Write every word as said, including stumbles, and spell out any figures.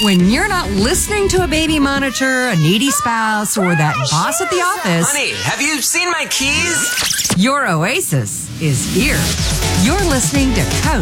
When you're not listening to a baby monitor, a needy spouse, or that boss at the office, Honey, have you seen my keys? your oasis is here. You're listening to Coach